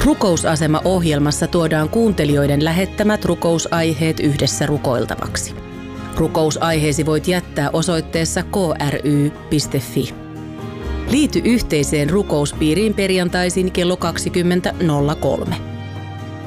Rukousasema-ohjelmassa tuodaan kuuntelijoiden lähettämät rukousaiheet yhdessä rukoiltavaksi. Rukousaiheesi voit jättää osoitteessa kry.fi. Liity yhteiseen rukouspiiriin perjantaisin kello 20.03.